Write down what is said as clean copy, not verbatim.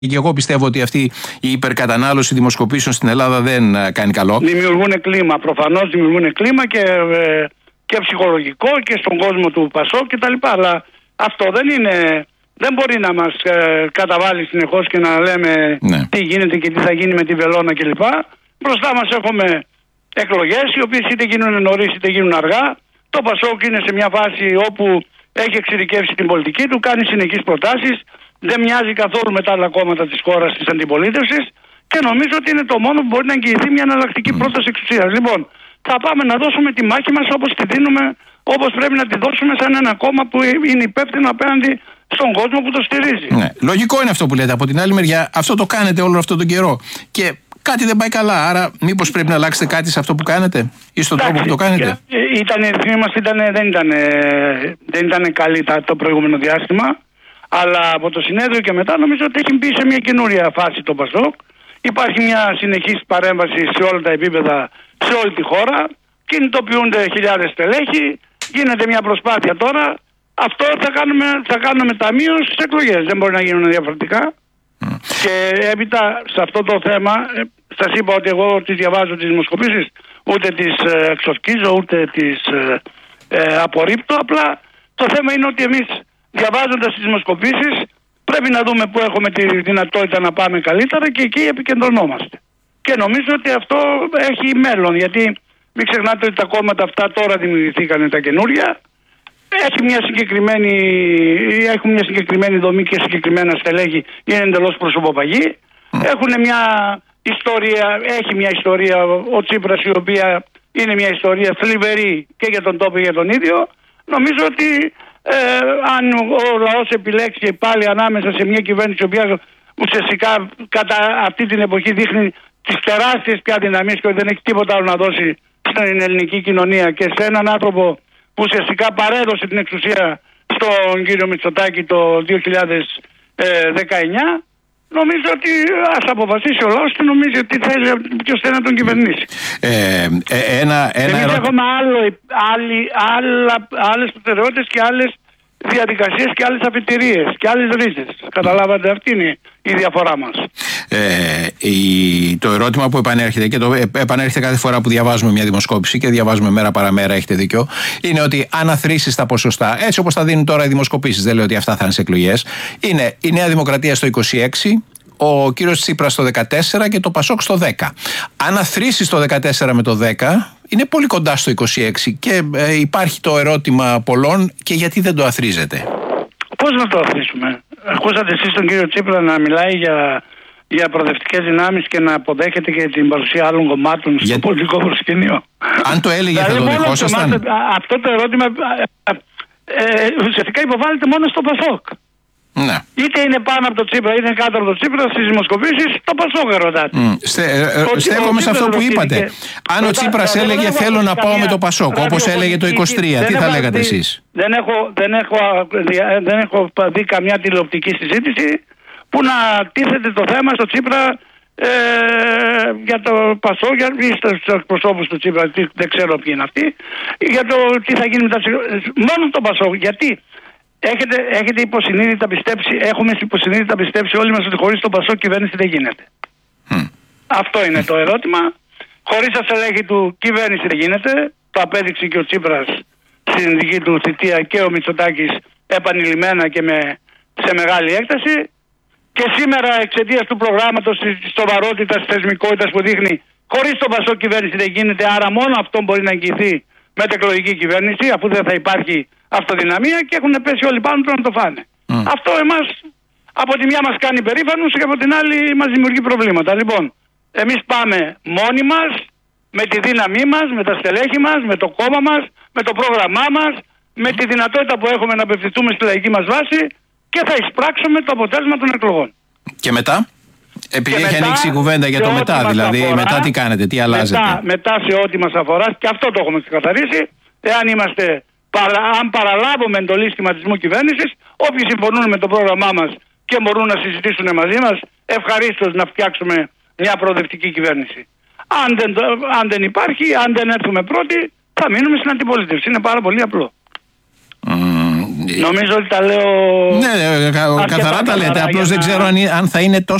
Και εγώ πιστεύω ότι αυτή η υπερκατανάλωση δημοσκοπήσεων στην Ελλάδα δεν κάνει καλό. Δημιουργούν κλίμα, προφανώς δημιουργούν κλίμα και ψυχολογικό και στον κόσμο του ΠΑΣΟΚ κτλ. Αλλά αυτό δεν μπορεί να μας καταβάλει συνεχώς και να λέμε τι γίνεται και τι θα γίνει με τη βελόνα κλπ. Μπροστά μας έχουμε εκλογές οι οποίες είτε γίνουν νωρίς είτε γίνουν αργά. Το ΠΑΣΟΚ είναι σε μια φάση όπου έχει εξειδικεύσει την πολιτική του, κάνει συνεχείς προτάσεις, δεν μοιάζει καθόλου με τα άλλα κόμματα της χώρας της αντιπολίτευσης και νομίζω ότι είναι το μόνο που μπορεί να εγγυηθεί μια εναλλακτική πρόταση εξουσίας. Λοιπόν, θα πάμε να δώσουμε τη μάχη μας όπως τη δίνουμε, όπως πρέπει να τη δώσουμε σαν ένα κόμμα που είναι υπεύθυνο απέναντι στον κόσμο που το στηρίζει. Ναι, λογικό είναι αυτό που λέτε. Από την άλλη μεριά, αυτό το κάνετε όλο αυτόν τον καιρό. Και κάτι δεν πάει καλά. Άρα, μήπως πρέπει να αλλάξετε κάτι σε αυτό που κάνετε ή στον τρόπο που το κάνετε. Η ρυθμή μας δεν ήταν καλή το προηγούμενο διάστημα. Αλλά από το συνέδριο και μετά νομίζω ότι έχει μπει σε μια καινούρια φάση το ΠΑΣΟΚ. Υπάρχει μια συνεχής παρέμβαση σε όλα τα επίπεδα, σε όλη τη χώρα. Κινητοποιούνται χιλιάδες στελέχη. Γίνεται μια προσπάθεια τώρα. Αυτό θα κάνουμε ταμείο στις εκλογές. Δεν μπορεί να γίνουν διαφορετικά. Και έπειτα σε αυτό το θέμα, σας είπα ότι εγώ τις διαβάζω τις δημοσκοπήσεις, ούτε τις εξορκίζω, ούτε τις απορρίπτω. Απλά το θέμα είναι ότι εμείς διαβάζοντας τις δημοσκοπήσεις πρέπει να δούμε πού έχουμε τη δυνατότητα να πάμε καλύτερα και εκεί επικεντρωνόμαστε. Και νομίζω ότι αυτό έχει μέλλον, γιατί μην ξεχνάτε ότι τα κόμματα αυτά τώρα δημιουργηθήκαν τα καινούρια. Έχουν μια συγκεκριμένη δομή και συγκεκριμένα στελέχη, είναι εντελώς προσωποπαγή. Έχει μια ιστορία ο Τσίπρας, η οποία είναι μια ιστορία θλιβερή και για τον τόπο και για τον ίδιο. Νομίζω ότι αν ο λαός επιλέξει πάλι ανάμεσα σε μια κυβέρνηση η οποία ουσιαστικά κατά αυτή την εποχή δείχνει τις τεράστιες πια δυναμίες και δεν έχει τίποτα άλλο να δώσει στην ελληνική κοινωνία και σε έναν άνθρωπο που ουσιαστικά παρέδωσε την εξουσία στον κύριο Μητσοτάκη το 2019, νομίζω ότι ας αποφασίσει ο λαός και νομίζει ότι ποιος θέλει να τον κυβερνήσει. Εμείς έχουμε άλλες προτεραιότητες και άλλες διαδικασίες και άλλες αφετηρίες και άλλες ρίζες. Καταλάβατε, αυτή είναι η διαφορά μας. Το ερώτημα που επανέρχεται και το επανέρχεται κάθε φορά που διαβάζουμε μια δημοσκόπηση και διαβάζουμε μέρα παραμέρα, έχετε δίκιο, είναι ότι αν αθροίσεις τα ποσοστά, έτσι όπως τα δίνουν τώρα οι δημοσκοπήσεις, δεν λέω ότι αυτά θα είναι σε εκλογές, είναι η Νέα Δημοκρατία στο 26%, ο κύριος Τσίπρας στο 14% και το ΠΑΣΟΚ στο 10%. Αν αθροίσεις το 14% με το 10%, είναι πολύ κοντά στο 26% και υπάρχει το ερώτημα πολλών, και γιατί δεν το αθροίζετε. Πώς να το αθροίσουμε? Ακούσατε εσείς τον κύριο Τσίπρα να μιλάει για προοδευτικές δυνάμεις και να αποδέχεται και την παρουσία άλλων κομμάτων στο πολιτικό προσκήνιο? Αν το έλεγε θα το δεχόσασταν? Αυτό το ερώτημα ουσιαστικά υποβάλλεται μόνο στο ΠΑΣΟΚ. Ναι. Είτε είναι πάνω από το Τσίπρα είτε είναι κάτω από το Τσίπρα, στις δημοσκοπήσεις το ΠΑΣΟΚ ρωτάτε. Στέκομαι σε αυτό που είπατε. Αν ο Τσίπρας έλεγε θέλω να πάω με το ΠΑΣΟΚ, όπως έλεγε το 23, τι θα λέγατε εσείς? Δεν έχω δει καμιά τηλεοπτική συζήτηση που να τίθεται το θέμα στο Τσίπρα για το ΠΑΣΟΚ ή στους εκπροσώπους του Τσίπρα, δεν ξέρω ποιοι είναι αυτοί, για το τι θα γίνει μετά. Μόνο το ΠΑΣΟΚ. Γιατί έχετε υποσυνείδητα πιστέψει, έχουμε υποσυνείδητα πιστέψει όλοι μας ότι χωρίς το ΠΑΣΟΚ κυβέρνηση δεν γίνεται. Αυτό είναι το ερώτημα. Χωρίς ασελέγη του κυβέρνηση δεν γίνεται. Το απέδειξε και ο Τσίπρας στην δική του θητεία και ο Μητσοτάκης επανειλημμένα και σε μεγάλη έκταση. Και σήμερα εξαιτίας του προγράμματος της σοβαρότητας, της θεσμικότητας που δείχνει, χωρίς το ΠΑΣΟΚ κυβέρνηση δεν γίνεται. Άρα μόνο αυτό μπορεί να εγγυηθεί μετεκλογική κυβέρνηση, αφού δεν θα υπάρχει αυτοδυναμία και έχουν πέσει όλοι πάνω του να το φάνε. Αυτό εμάς από τη μια μας κάνει περήφανους και από την άλλη μας δημιουργεί προβλήματα. Λοιπόν, εμείς πάμε μόνοι μας, με τη δύναμή μας, με τα στελέχη μας, με το κόμμα μας, με το πρόγραμμά μας, με τη δυνατότητα που έχουμε να απευθυνθούμε στη λαϊκή μας βάση και θα εισπράξουμε το αποτέλεσμα των εκλογών. Και μετά? Επειδή έχει ανοίξει η κουβέντα για το μετά, δηλαδή αφορά, μετά τι κάνετε, τι αλλάζετε? Μετά σε ό,τι μας αφορά, και αυτό το έχουμε ξεκαθαρίσει, αν παραλάβουμε εντολή σχηματισμού κυβέρνησης, όποιοι συμφωνούν με το πρόγραμμά μας και μπορούν να συζητήσουν μαζί μας, ευχαρίστως να φτιάξουμε μια προοδευτική κυβέρνηση. Αν δεν υπάρχει, αν δεν έρθουμε πρώτοι, θα μείνουμε στην αντιπολίτευση. Είναι πάρα πολύ απλό. Νομίζω ότι τα λέω. Ναι, καθαρά τα λέτε. Απλώς δεν ξέρω αν θα είναι τόσο